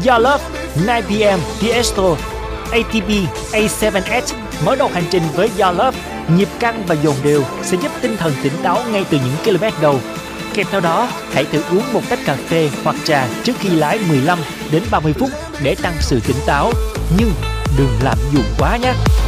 Your Love, 9pm, Tiesto, ATP, A7S mở đầu hành trình với Your Love. Nhịp căng và dồn đều sẽ giúp tinh thần tỉnh táo ngay từ những km đầu. Kèm theo đó, hãy thử uống một tách cà phê hoặc trà trước khi lái 15 đến 30 phút để tăng sự tỉnh táo. Nhưng đừng lạm dụng quá nhé.